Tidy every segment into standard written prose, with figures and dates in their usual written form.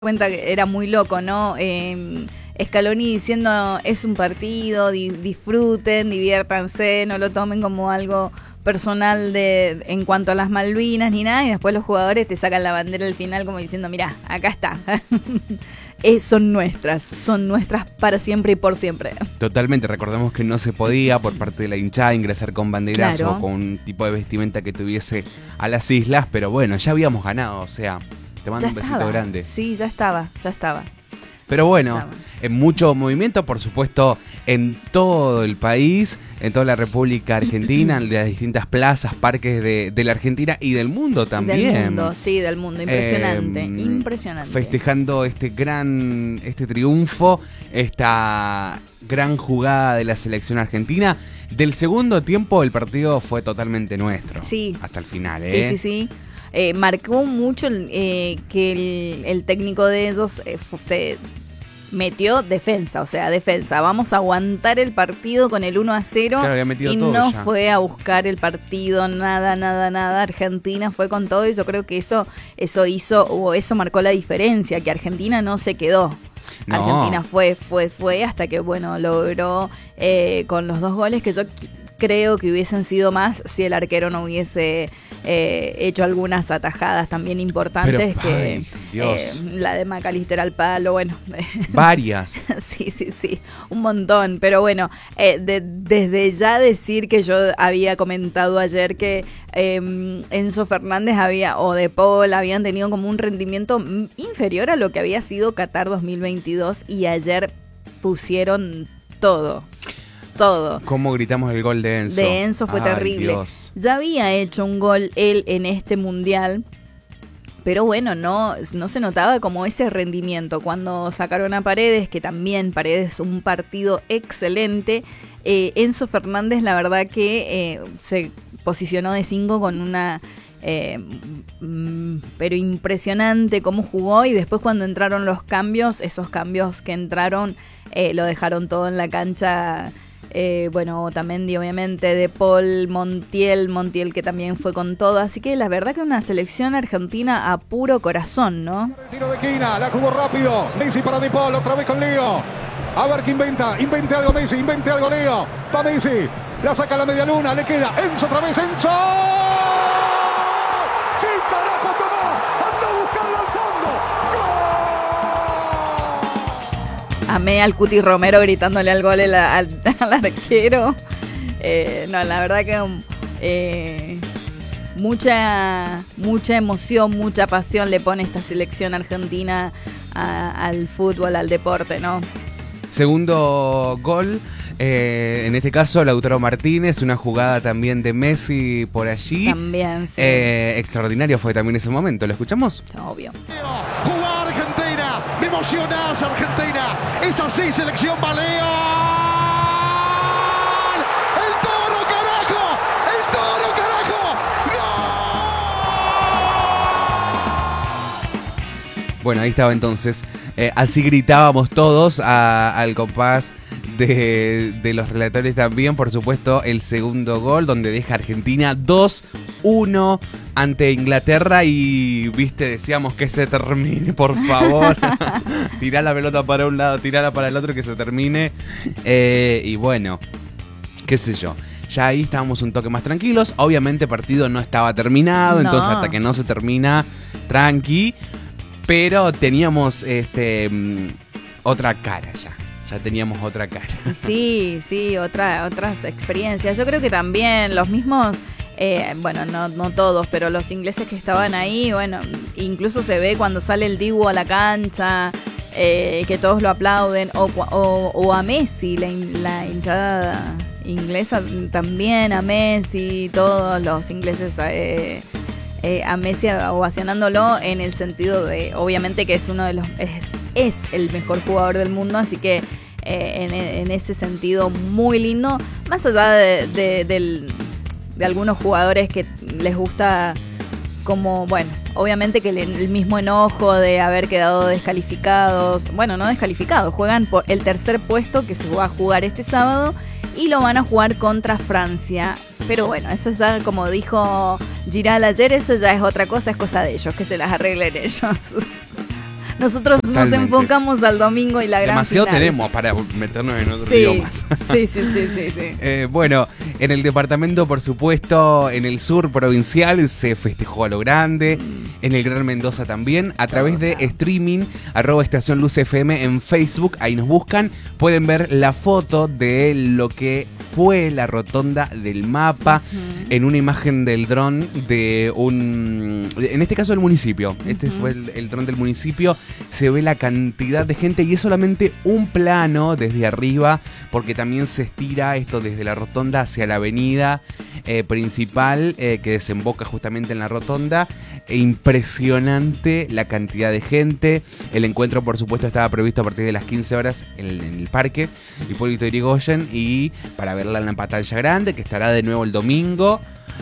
cuenta que era muy loco, ¿no? Scaloni diciendo es un partido, disfruten, diviértanse, no lo tomen como algo personal en cuanto a las Malvinas ni nada, y después los jugadores te sacan la bandera al final como diciendo, mirá, acá está. Son nuestras para siempre y por siempre. Totalmente, recordemos que no se podía por parte de la hinchada ingresar con banderas Claro. o con un tipo de vestimenta que tuviese a las islas, pero bueno, ya habíamos ganado, o sea, te mando un besito grande. Sí, ya estaba. Pero bueno, en mucho movimiento, por supuesto, en todo el país, en toda la República Argentina, en las distintas plazas, parques de la Argentina y del mundo también. Del mundo, impresionante, impresionante. Festejando este triunfo, esta gran jugada de la selección argentina. Del segundo tiempo el partido fue totalmente nuestro. Sí. Hasta el final, Sí. Marcó mucho que el técnico de ellos se metió defensa. Vamos a aguantar el partido con el 1-0. Claro, había metido y todo no ya. fue a buscar el partido, nada. Argentina fue con todo y yo creo que eso marcó la diferencia, que Argentina no se quedó. No. Argentina fue hasta que, logró con los 2 goles que yo creo que hubiesen sido más si el arquero no hubiese hecho algunas atajadas también importantes. Pero, ay, Dios. La de McAllister al palo, Varias. Sí, un montón. Pero bueno, desde ya decir que yo había comentado ayer que Enzo Fernández o De Paul habían tenido como un rendimiento inferior a lo que había sido Qatar 2022 y ayer pusieron todo. ¿Cómo gritamos el gol de Enzo? De Enzo fue terrible. Dios. Ya había hecho un gol él en este mundial, pero no se notaba como ese rendimiento. Cuando sacaron a Paredes, que también Paredes un partido excelente, Enzo Fernández la verdad que se posicionó de 5 con una... pero impresionante cómo jugó, y después cuando entraron los cambios, esos cambios que entraron lo dejaron todo en la cancha. Otamendi obviamente, De Paul, Montiel que también fue con todo, así que la verdad que una selección argentina a puro corazón, ¿no? Tiro de esquina, la jugó rápido, Messi para De Paul, otra vez con Leo. A ver qué invente algo Messi, invente algo Leo. Va Messi, la saca a la media luna, le queda Enzo otra vez, Enzo. ¡Sí, carajo, tomó! ¡Anda a buscarlo al fondo! Amé al Cuti Romero gritándole al gol al arquero. La verdad que mucha emoción, mucha pasión le pone esta selección argentina al fútbol, al deporte, ¿no? Segundo gol, en este caso Lautaro Martínez, una jugada también de Messi por allí. También, sí. Extraordinario fue también ese momento, ¿lo escuchamos? Obvio. ¡Jugar Argentina! ¡Me emocionás, Argentina! ¡Es así, selección Baleo! ¡El Toro, carajo! ¡El Toro, carajo! ¡Gol! Bueno, ahí estaba entonces. Así gritábamos todos al compás de los relatores también, por supuesto, el segundo gol, donde deja Argentina 2-1 ante Inglaterra y, decíamos que se termine, por favor. Tirá la pelota para un lado, tirala para el otro, que se termine. Y bueno, qué sé yo. Ya ahí estábamos un toque más tranquilos. Obviamente el partido no estaba terminado, entonces hasta que no se termina, tranqui. Pero teníamos otra cara ya. Ya teníamos otra cara. Sí, otras experiencias. Yo creo que también los mismos, no todos, pero los ingleses que estaban ahí, incluso se ve cuando sale el Dibu a la cancha, que todos lo aplauden, o a Messi, la hinchada inglesa también, a Messi, todos los ingleses a Messi ovacionándolo, en el sentido de, obviamente, que es uno de los es el mejor jugador del mundo, así que en ese sentido muy lindo, más allá de algunos jugadores que les gusta, como, obviamente que el mismo enojo de haber quedado descalificados, no descalificados, juegan por el tercer puesto que se va a jugar este sábado y lo van a jugar contra Francia. Pero eso ya, como dijo Giral ayer, eso ya es otra cosa, es cosa de ellos, que se las arreglen ellos. Nosotros Totalmente. nos enfocamos al domingo y la gran Demasiado final. tenemos para meternos en otros Sí, idiomas. sí. Bueno, en el departamento, por supuesto, en el sur provincial se festejó a lo grande, en el Gran Mendoza también, a través de streaming, @Estación Luz FM en Facebook, ahí nos buscan, pueden ver la foto de lo que fue la rotonda del mapa, en una imagen del dron de en este caso del municipio, fue el dron del municipio, se ve la cantidad de gente y es solamente un plano desde arriba, porque también se estira esto desde la rotonda hacia la avenida principal que desemboca justamente en la rotonda. Impresionante la cantidad de gente. El encuentro, por supuesto, estaba previsto a partir de las 15 horas en el parque Hipólito Yrigoyen, y para verla en la pantalla grande, que estará de nuevo el domingo.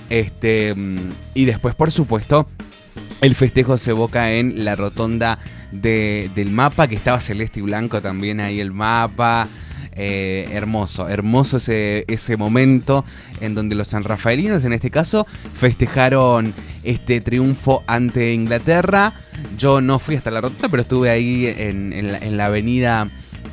Y después, por supuesto, el festejo se evoca en la rotonda del mapa, que estaba celeste y blanco también ahí el mapa. Hermoso ese momento en donde los sanrafaelinos, en este caso, festejaron este triunfo ante Inglaterra. Yo no fui hasta la rotonda, pero estuve ahí en la avenida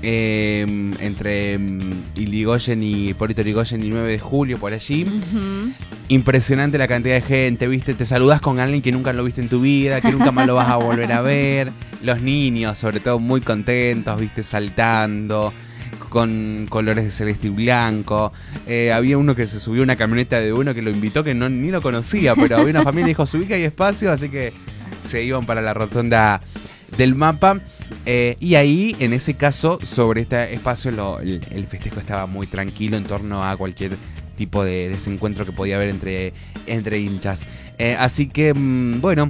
entre Irigoyen y Hipólito Yrigoyen y 9 de julio, por allí. Impresionante la cantidad de gente, ¿viste? Te saludás con alguien que nunca lo viste en tu vida, que nunca más lo vas a volver a ver. Los niños, sobre todo, muy contentos, ¿viste? Saltando con colores de celeste y blanco. Había uno que se subió a una camioneta de uno que lo invitó, que ni lo conocía, pero había una familia y dijo, subí que hay espacio, así que se iban para la rotonda del mapa. Y ahí, en ese caso, sobre este espacio, el festejo estaba muy tranquilo en torno a cualquier tipo de desencuentro que podía haber entre hinchas. Así que, bueno,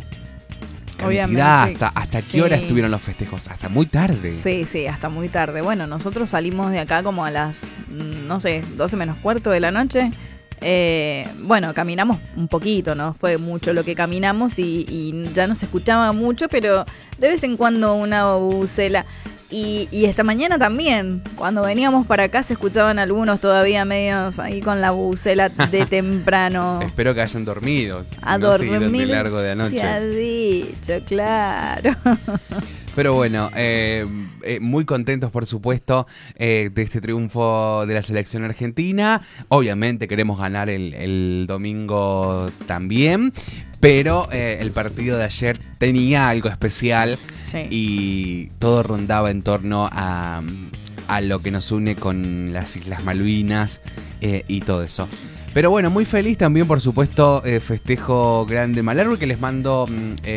cantidad, ¿hasta qué hora estuvieron los festejos? Hasta muy tarde. Sí, hasta muy tarde. Bueno, nosotros salimos de acá como a las, 12 menos cuarto de la noche. Bueno, caminamos un poquito, no fue mucho lo que caminamos y ya no se escuchaba mucho, pero de vez en cuando una bubucela. Y esta mañana también, cuando veníamos para acá, se escuchaban algunos todavía medios ahí con la bubucela de temprano. Espero que hayan dormido. A no dormir siguieron de largo de anoche. se ha dicho, claro. Pero bueno, muy contentos, por supuesto, de este triunfo de la selección argentina. Obviamente queremos ganar el domingo también, pero el partido de ayer tenía algo especial. Sí. Y todo rondaba en torno a lo que nos une con las Islas Malvinas y todo eso. Pero bueno, muy feliz también, por supuesto, festejo grande Malargüe, que les mando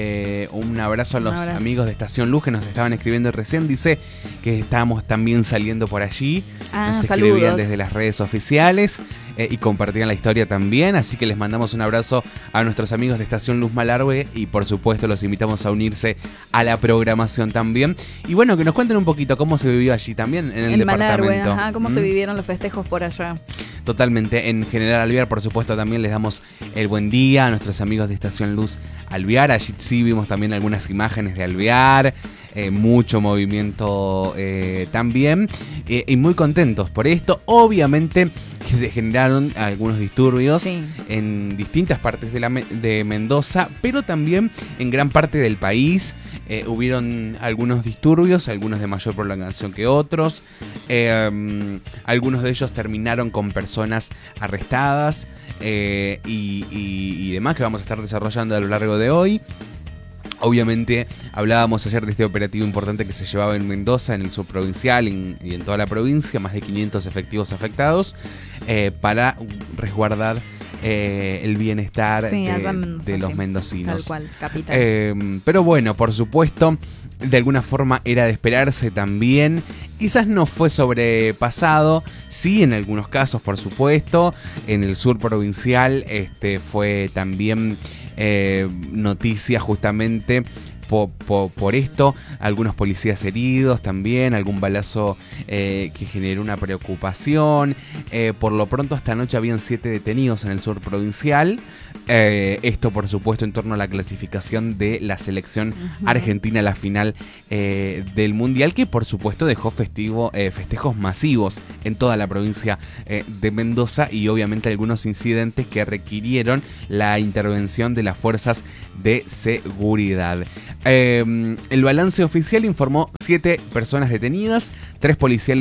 un abrazo a los amigos de Estación Luz que nos estaban escribiendo recién. Dice que estábamos también saliendo por allí. Nos escribían saludos desde las redes oficiales y compartían la historia también. Así que les mandamos un abrazo a nuestros amigos de Estación Luz Malargüe y por supuesto los invitamos a unirse a la programación también. Y bueno, que nos cuenten un poquito cómo se vivió allí también en el departamento. Malargüe, cómo se vivieron los festejos por allá. Totalmente. En General Alvear, por supuesto, también les damos el buen día a nuestros amigos de Estación Luz Alvear. Allí sí vimos también algunas imágenes de Alvear, mucho movimiento también, y muy contentos por esto. Obviamente generaron algunos disturbios en distintas partes de Mendoza, pero también en gran parte del país. Hubieron algunos disturbios, algunos de mayor prolongación que otros. Algunos de ellos terminaron con personas arrestadas y demás, que vamos a estar desarrollando a lo largo de hoy. Obviamente hablábamos ayer de este operativo importante que se llevaba en Mendoza, en el sur provincial y en toda la provincia, más de 500 efectivos afectados para resguardar el bienestar de los mendocinos. Tal cual, capital. Pero bueno, por supuesto, de alguna forma era de esperarse también. Quizás no fue sobrepasado, sí en algunos casos, por supuesto. En el sur provincial fue también noticia justamente por esto, algunos policías heridos también, algún balazo que generó una preocupación. Por lo pronto esta noche habían 7 detenidos en el sur provincial, Esto, por supuesto, en torno a la clasificación de la selección argentina a la final del Mundial, que por supuesto dejó festejos masivos en toda la provincia de Mendoza y obviamente algunos incidentes que requirieron la intervención de las fuerzas de seguridad. El balance oficial informó 7 personas detenidas, 3 policías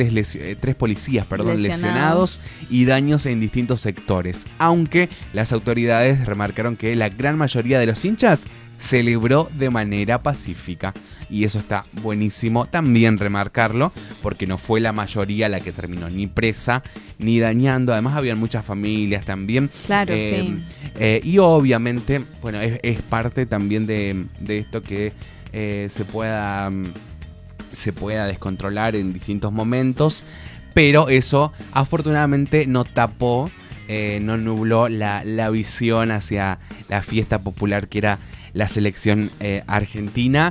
lesionados y daños en distintos sectores, aunque las autoridades remarcaron que la gran mayoría de los hinchas celebró de manera pacífica, y eso está buenísimo también remarcarlo, porque no fue la mayoría la que terminó ni presa ni dañando. Además habían muchas familias también, claro, sí. Y obviamente, bueno, es parte también de esto que se pueda descontrolar en distintos momentos, pero eso afortunadamente no tapó, no nubló la visión hacia la fiesta popular que era la selección argentina,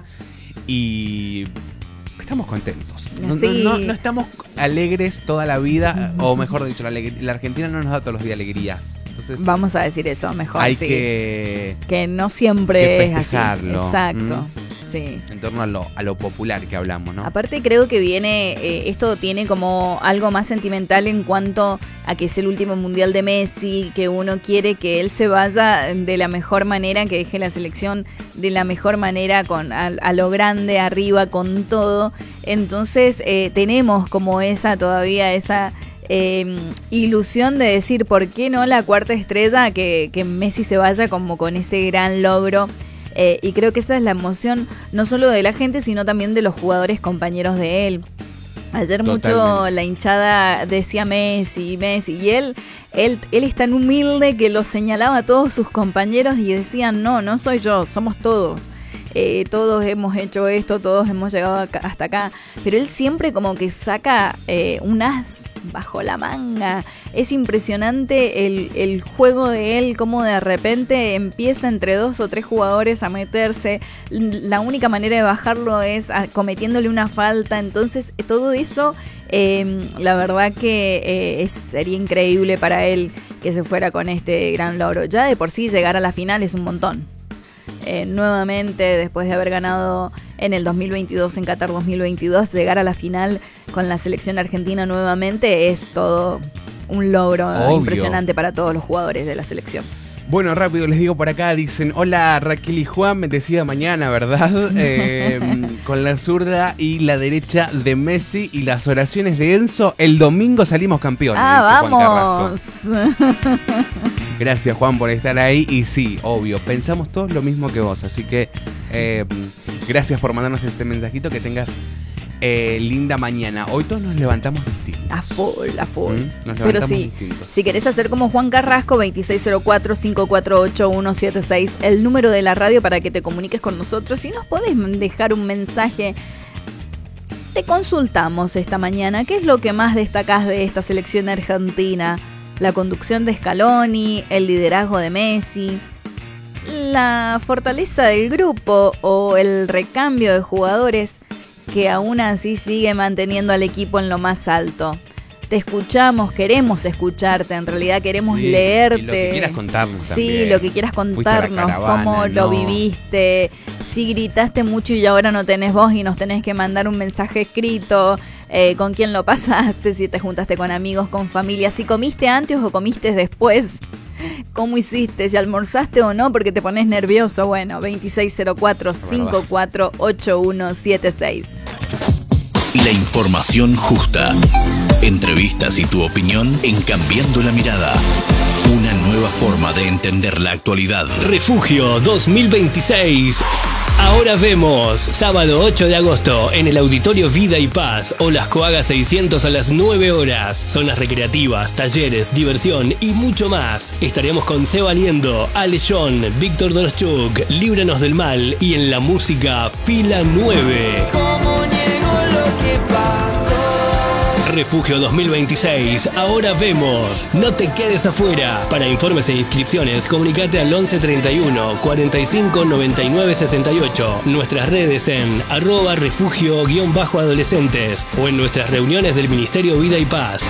y estamos contentos. Sí. No estamos alegres toda la vida, o mejor dicho, la Argentina no nos da todos los días alegrías. Entonces, vamos a decir eso mejor. Hay sí. que no siempre es así. Exacto. Sí. En torno a lo popular que hablamos, ¿no? Aparte creo que viene, esto tiene como algo más sentimental en cuanto a que es el último mundial de Messi, que uno quiere que él se vaya de la mejor manera, que deje la selección de la mejor manera, a lo grande, arriba, con todo. Entonces tenemos como todavía esa ilusión de decir, ¿por qué no la cuarta estrella? Que Messi se vaya como con ese gran logro. Y creo que esa es la emoción no solo de la gente, sino también de los jugadores compañeros de él. Ayer mucho la hinchada decía Messi, y él es tan humilde que lo señalaba a todos sus compañeros y decían, no soy yo, somos todos. Todos hemos hecho esto, todos hemos llegado hasta acá, pero él siempre como que saca un as bajo la manga. Es impresionante el juego de él, como de repente empieza entre 2 o 3 jugadores a meterse. La única manera de bajarlo es cometiéndole una falta. Entonces todo eso, la verdad que sería increíble para él que se fuera con este gran logro. Ya de por sí llegar a la final es un montón. Nuevamente, después de haber ganado en el 2022, en Qatar 2022, llegar a la final con la selección argentina nuevamente es todo un logro impresionante para todos los jugadores de la selección. Bueno, rápido les digo por acá, dicen, hola Raquel y Juan, me decía mañana, ¿verdad? Con la zurda y la derecha de Messi y las oraciones de Enzo, el domingo salimos campeones. ¡Vamos! Juan Carrasco. Gracias, Juan, por estar ahí. Y sí, obvio, pensamos todos lo mismo que vos. Así que gracias por mandarnos este mensajito. Que tengas linda mañana. Hoy todos nos levantamos distintos. A full. Nos Pero levantamos sí, distintos. si querés hacer como Juan Carrasco, 2604-548-176, el número de la radio para que te comuniques con nosotros. Y nos podés dejar un mensaje. Te consultamos esta mañana. ¿Qué es lo que más destacás de esta selección argentina? La conducción de Scaloni, el liderazgo de Messi, la fortaleza del grupo o el recambio de jugadores que aún así sigue manteniendo al equipo en lo más alto. Te escuchamos, queremos escucharte, en realidad queremos leerte. Y lo que quieras contarnos también. Sí, lo que quieras contarnos, cómo lo viviste, si gritaste mucho y ahora no tenés voz y nos tenés que mandar un mensaje escrito, con quién lo pasaste, si te juntaste con amigos, con familia, si comiste antes o comiste después, cómo hiciste, si almorzaste o no porque te pones nervioso. Bueno, 2604-548176. La información justa. Entrevistas y tu opinión en Cambiando la Mirada. Una nueva forma de entender la actualidad. Refugio 2026. Ahora vemos, sábado 8 de agosto, en el Auditorio Vida y Paz, Olas Coaga 600 a las 9 horas. Zonas recreativas, talleres, diversión y mucho más. Estaremos con Seba Liendo, Ale John, Víctor Doroschuk, Líbranos del Mal y en la música Fila 9. ¿Cómo niego lo que pasó? Refugio 2026, ahora vemos. No te quedes afuera. Para informes e inscripciones, comunicate al 11 31 45 99 68. Nuestras redes en @refugio_adolescentes o en nuestras reuniones del Ministerio Vida y Paz.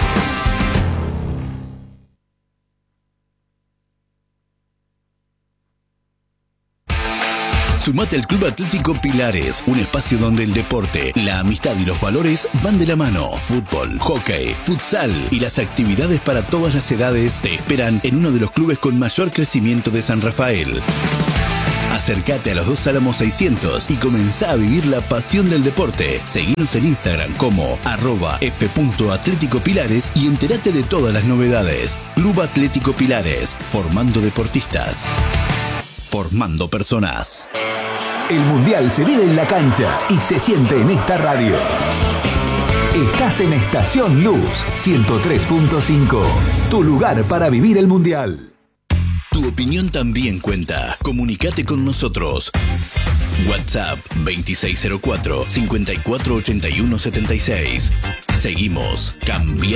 Sumate al Club Atlético Pilares, un espacio donde el deporte, la amistad y los valores van de la mano. Fútbol, hockey, futsal y las actividades para todas las edades te esperan en uno de los clubes con mayor crecimiento de San Rafael. Acércate a los Dos Álamos 600 y comenzá a vivir la pasión del deporte. Seguinos en Instagram como @f.atléticopilares y entérate de todas las novedades. Club Atlético Pilares, formando deportistas, formando personas. El Mundial se vive en la cancha y se siente en esta radio. Estás en Estación Luz 103.5, tu lugar para vivir el Mundial. Tu opinión también cuenta. Comunicate con nosotros. WhatsApp 2604-548176. Seguimos cambiando.